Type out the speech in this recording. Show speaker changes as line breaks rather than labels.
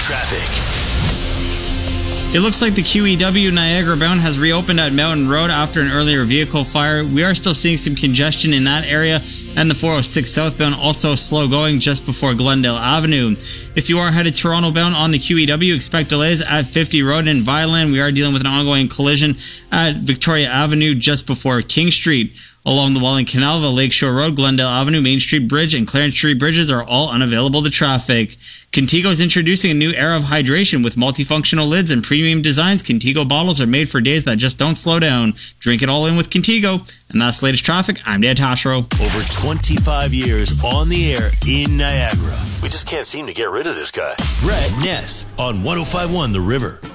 Traffic.
It looks like the QEW Niagara bound has reopened at Mountain Road after an earlier vehicle fire. We are still seeing some congestion in that area, and the 406 southbound also slow going just before Glendale Avenue. If you are headed Toronto bound on the QEW, expect delays at 50 Road in Violin. We are dealing with an ongoing collision at Victoria Avenue just before King Street. Along the Welland Canal, the Lakeshore Road, Glendale Avenue, Main Street Bridge, and Clarence Street bridges are all unavailable to traffic. Contigo is introducing a new era of hydration with multifunctional lids and premium designs. Contigo bottles are made for days that just don't slow down. Drink it all in with Contigo. And that's the latest traffic. I'm Dan Tashro.
Over 25 years on the air in Niagara. We just can't seem to get rid of this guy. Brett Ness on 105.1 The River.